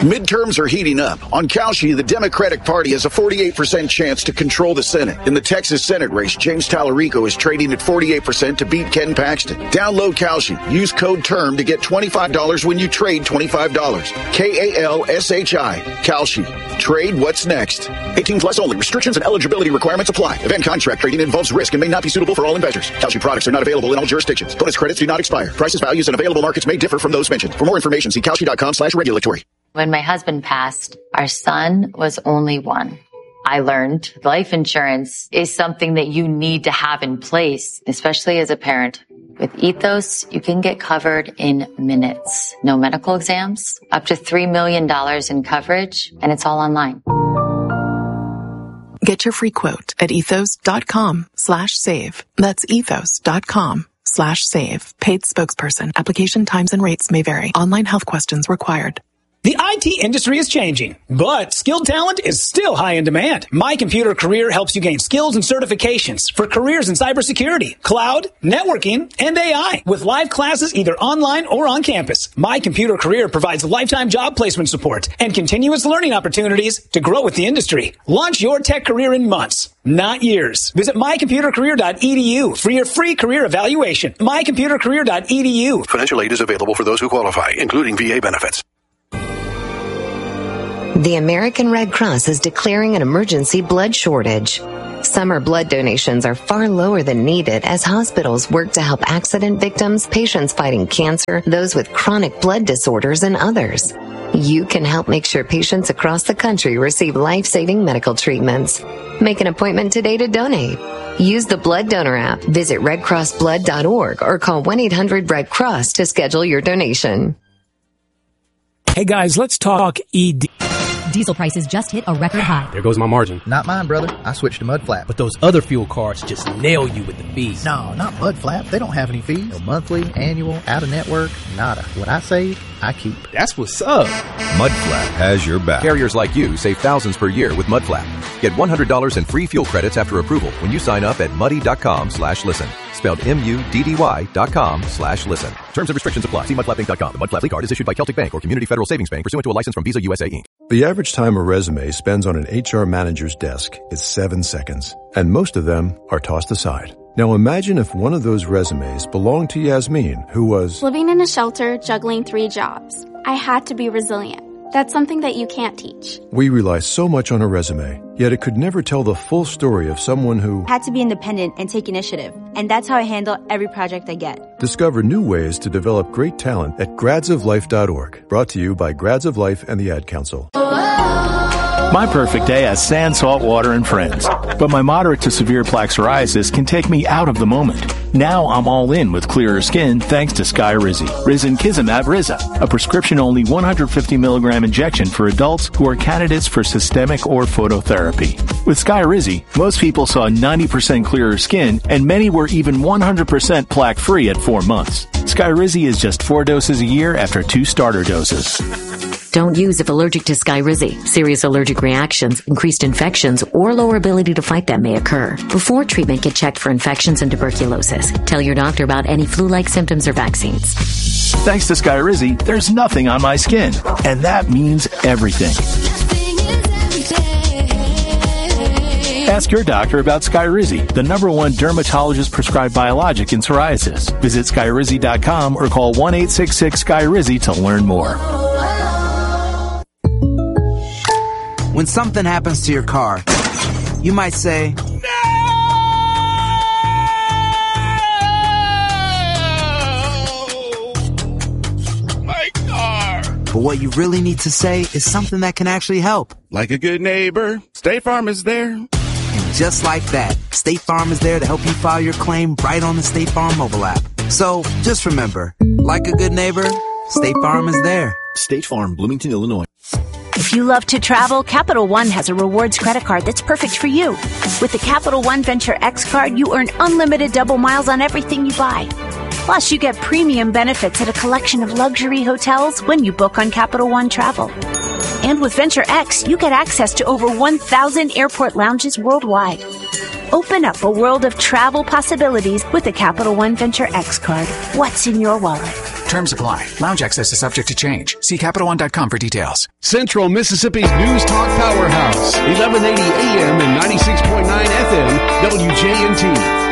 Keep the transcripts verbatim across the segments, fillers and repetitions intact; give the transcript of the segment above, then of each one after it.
Midterms are heating up. On Kalshi, the Democratic Party has a forty-eight percent chance to control the Senate. In the Texas Senate race, James Tallarico is trading at forty-eight percent to beat Ken Paxton. Download Kalshi. Use code TERM to get twenty-five dollars when you trade twenty-five dollars. K A L S H I. Kalshi. Trade what's next. eighteen plus only. Restrictions and eligibility requirements apply. Event contract trading involves risk and may not be suitable for all investors. Kalshi products are not available in all jurisdictions. Bonus credits do not expire. Prices, values, and available markets may differ from those mentioned. For more information, see kalshi.com slash regulatory. When my husband passed, our son was only one. I learned life insurance is something that you need to have in place, especially as a parent. With Ethos, you can get covered in minutes. No medical exams, up to three million dollars in coverage, and it's all online. Get your free quote at ethos.com slash save. That's ethos.com slash save. Paid spokesperson. Application times and rates may vary. Online health questions required. The I T industry is changing, but skilled talent is still high in demand. My Computer Career helps you gain skills and certifications for careers in cybersecurity, cloud, networking, and A I with live classes either online or on campus. My Computer Career provides lifetime job placement support and continuous learning opportunities to grow with the industry. Launch your tech career in months, not years. Visit my computer career dot e d u for your free career evaluation. my computer career dot e d u. Financial aid is available for those who qualify, including V A benefits. The American Red Cross is declaring an emergency blood shortage. Summer blood donations are far lower than needed as hospitals work to help accident victims, patients fighting cancer, those with chronic blood disorders, and others. You can help make sure patients across the country receive life-saving medical treatments. Make an appointment today to donate. Use the Blood Donor app, visit red cross blood dot org, or call one eight hundred red cross to schedule your donation. Hey guys, let's talk E D. Diesel prices just hit a record high. There goes my margin. Not mine, brother. I switched to Mudflap. But those other fuel cards just nail you with the fees. No, not Mudflap. They don't have any fees. No monthly, annual, out-of-network, nada. What I save, I keep. That's what's up. Mudflap has your back. Carriers like you save thousands per year with Mudflap. Get one hundred dollars in free fuel credits after approval when you sign up at muddy.com slash listen. Spelled M-U-D-D-Y dot com slash listen. Terms and restrictions apply. See mudflap inc dot com. The Mudflap card is issued by Celtic Bank or Community Federal Savings Bank pursuant to a license from Visa U S A Incorporated. The average time a resume spends on an H R manager's desk is seven seconds, and most of them are tossed aside. Now imagine if one of those resumes belonged to Yasmin, who was living in a shelter, juggling three jobs. I had to be resilient. That's something that you can't teach. We rely so much on a resume, yet it could never tell the full story of someone who had to be independent and take initiative. And that's how I handle every project I get. Discover new ways to develop great talent at grads of life dot org. Brought to you by Grads of Life and the Ad Council. My perfect day has sand, salt water, and friends. But my moderate to severe plaque psoriasis can take me out of the moment. Now I'm all in with clearer skin thanks to Skyrizi. Risankizumab Riza, a prescription-only one hundred fifty milligram injection for adults who are candidates for systemic or phototherapy. With Skyrizi, most people saw ninety percent clearer skin, and many were even one hundred percent plaque-free at four months. Skyrizi is just four doses a year after two starter doses. Don't use if allergic to Skyrizi. Serious allergic reactions, increased infections, or lower ability to fight them may occur. Before treatment, get checked for infections and tuberculosis. Tell your doctor about any flu-like symptoms or vaccines. Thanks to Skyrizi, there's nothing on my skin. And that means everything. Ask your doctor about Skyrizi, the number one dermatologist-prescribed biologic in psoriasis. Visit skyrizi dot com or call one eight six six Sky Rizzi to learn more. When something happens to your car, you might say, "No! My car!" But what you really need to say is something that can actually help. Like a good neighbor, State Farm is there. And just like that, State Farm is there to help you file your claim right on the State Farm mobile app. So just remember, like a good neighbor, State Farm is there. State Farm, Bloomington, Illinois. If you love to travel, Capital One has a rewards credit card that's perfect for you. With the Capital One Venture X card, you earn unlimited double miles on everything you buy. Plus, you get premium benefits at a collection of luxury hotels when you book on Capital One Travel. And with Venture X, you get access to over one thousand airport lounges worldwide. Open up a world of travel possibilities with the Capital One Venture X card. What's in your wallet? Terms apply. Lounge access is subject to change. See Capital One dot com for details. Central Mississippi's News Talk Powerhouse, eleven eighty A M and ninety-six point nine F M, W J N T.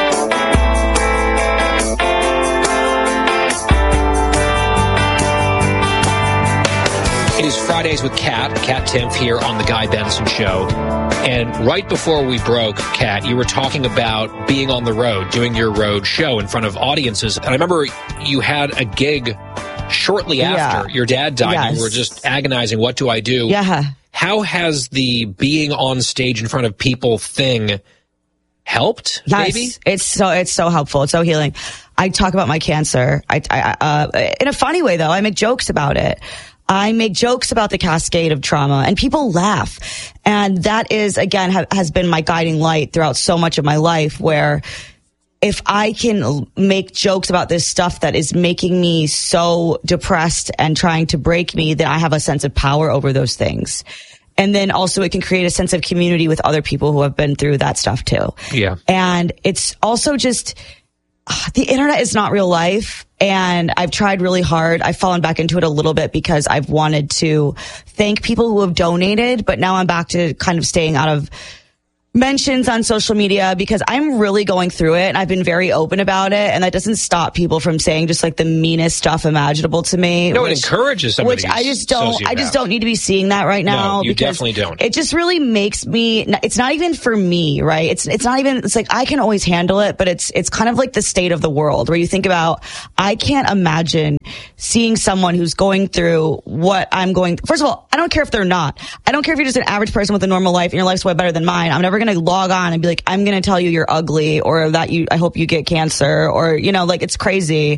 It is Fridays with Kat, Kat Timpf here on The Guy Benson Show. And right before we broke, Kat, you were talking about being on the road, doing your road show in front of audiences. And I remember you had a gig shortly after yeah. your dad died. Yes. You were just agonizing, what do I do? Yeah. How has the being on stage in front of people thing helped, yes. maybe? It's so, it's so helpful. It's so healing. I talk about my cancer. I, I uh, in a funny way, though. I make jokes about it. I make jokes about the cascade of trauma and people laugh. And that is, again, ha- has been my guiding light throughout so much of my life, where if I can make jokes about this stuff that is making me so depressed and trying to break me, then I have a sense of power over those things. And then also it can create a sense of community with other people who have been through that stuff too. Yeah. And it's also just, uh, the internet is not real life. And I've tried really hard. I've fallen back into it a little bit because I've wanted to thank people who have donated, but now I'm back to kind of staying out of mentions on social media because I'm really going through it and I've been very open about it, and that doesn't stop people from saying just like the meanest stuff imaginable to me. No, which, it encourages somebody. Which I just don't, sociopath. I just don't need to be seeing that right now. No, you because definitely don't. It just really makes me, it's not even for me, right? It's, it's not even, it's like I can always handle it, but it's, it's kind of like the state of the world where you think about, I can't imagine seeing someone who's going through what I'm going through. First of all, I don't care if they're not. I don't care if you're just an average person with a normal life and your life's way better than mine. I'm never going to log on and be like, I'm going to tell you you're ugly or that you, I hope you get cancer or, you know, like it's crazy.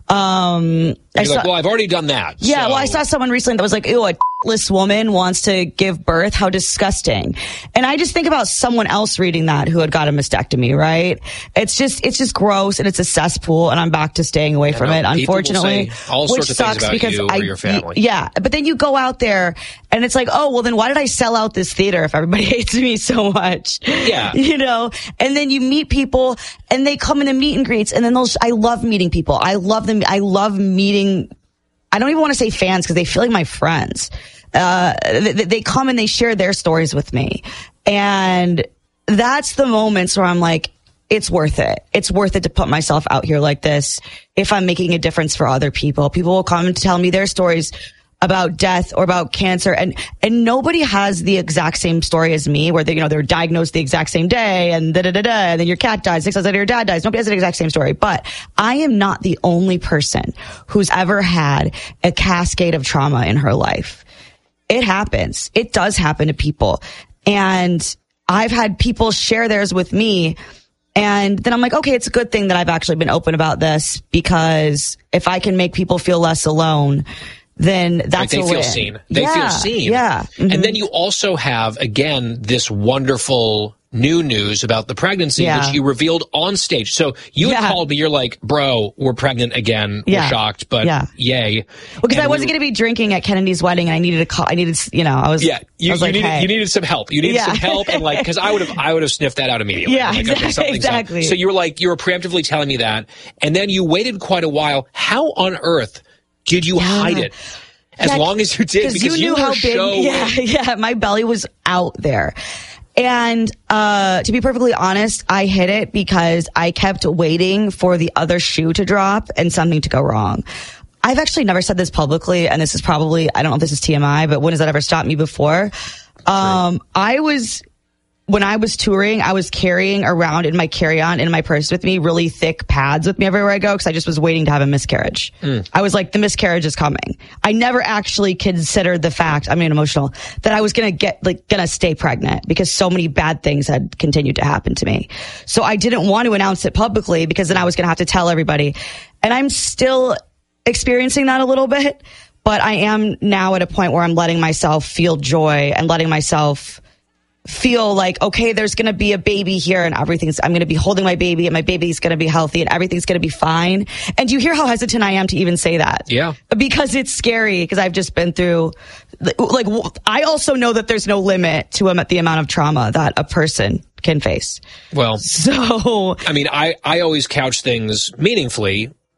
Um, I I saw, saw, like, well, I've already done that. Yeah. So. Well, I saw someone recently that was like, ew, a less woman wants to give birth. How disgusting. And I just think about someone else reading that who had got a mastectomy, right? It's just, it's just gross and it's a cesspool and I'm back to staying away I from know. it, People unfortunately. all which sorts of sucks things about because you I, or your family. Yeah. But then you go out there and it's like, oh, well then why did I sell out this theater if everybody hates me so much? Yeah. You know, and then you meet people and they come in the meet and greets and then they'll, I love meeting people. I love them. I love meeting, I don't even want to say fans because they feel like my friends. Uh, they, they come and they share their stories with me. And that's the moments where I'm like, it's worth it. It's worth it to put myself out here like this. If I'm making a difference for other people, people will come and tell me their stories about death or about cancer. And, and nobody has the exact same story as me where they, you know, they're diagnosed the exact same day and da da da da. And then your cat dies, six months later your dad dies. Nobody has the exact same story. But I am not the only person who's ever had a cascade of trauma in her life. It happens. It does happen to people. And I've had people share theirs with me. And then I'm like, okay, it's a good thing that I've actually been open about this because if I can make people feel less alone, then that's right, they a feel win. seen. They yeah, feel seen. Yeah. Mm-hmm. And then you also have, again, this wonderful new news about the pregnancy, yeah. which you revealed on stage. So you yeah. had called me, you're like, bro, we're pregnant again. Yeah. We're shocked, but yeah. yay. Well, because I we wasn't were, going to be drinking at Kennedy's wedding and I needed a call. I needed, you know, I was, yeah, you, I was you like, needed, hey. you needed some help. You needed yeah. some help. And like, cause I would have, I would have sniffed that out immediately. Yeah, like, exactly. Okay, exactly. So you were like, you were preemptively telling me that. And then you waited quite a while. How on earth did you yeah. hide it? As yeah, long as you did, because you, knew you were how big. So yeah, yeah. My belly was out there. And uh to be perfectly honest, I hid it because I kept waiting for the other shoe to drop and something to go wrong. I've actually never said this publicly, and this is probably, I don't know if this is T M I, but when has that ever stopped me before? Um, I was, when I was touring, I was carrying around in my carry-on, in my purse with me, really thick pads with me everywhere I go, because I just was waiting to have a miscarriage. Mm. I was like, the miscarriage is coming. I never actually considered the fact, I mean, emotional, that I was gonna get, like, gonna stay pregnant, because so many bad things had continued to happen to me. So I didn't want to announce it publicly, because then I was gonna have to tell everybody. And I'm still experiencing that a little bit, but I am now at a point where I'm letting myself feel joy and letting myself feel like, okay, there's going to be a baby here and everything's, I'm going to be holding my baby and my baby's going to be healthy and everything's going to be fine. And you hear how hesitant I am to even say that. Yeah. Because it's scary, because I've just been through, like, I also know that there's no limit to the amount of trauma that a person can face. Well, so, I mean, I, I always couch things meaningfully.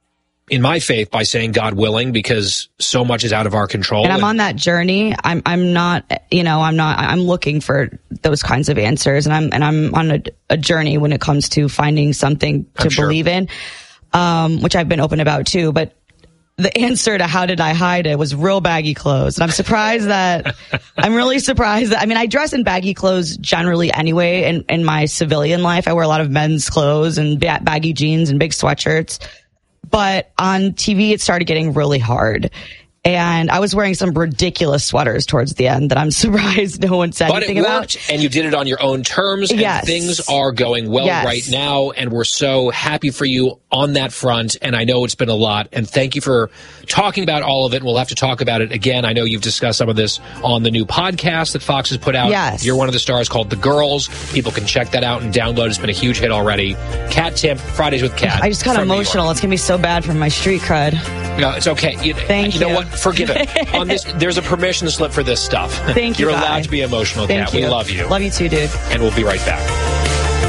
in my faith by saying God willing, because so much is out of our control. And I'm on that journey. I'm I'm not, you know, I'm not, I'm looking for those kinds of answers. And I'm, and I'm on a, a journey when it comes to finding something to I'm sure. believe in, um, which I've been open about too. But the answer to how did I hide it was real baggy clothes. And I'm surprised that, I'm really surprised that, I mean, I dress in baggy clothes generally anyway in, in my civilian life. I wear a lot of men's clothes and ba- baggy jeans and big sweatshirts. But on T V, it started getting really hard. And I was wearing some ridiculous sweaters towards the end that I'm surprised no one said but anything it about. worked, and you did it on your own terms, and yes. things are going well yes. right now, and we're so happy for you on that front, and I know it's been a lot, and thank you for talking about all of it, and we'll have to talk about it again. I know you've discussed some of this on the new podcast that Fox has put out. Yes. You're one of the stars called The Girls. People can check that out and download. It's been a huge hit already. Kat Timpf, Fridays with Kat. I just got emotional. It's going to be so bad for my street cred. No, it's okay. You, Thank you. you. know what? Forgive it. On this, there's a permission slip for this stuff. Thank you. You're Guy. allowed to be emotional, Thank Kat. you. We love you. Love you too, dude. And we'll be right back.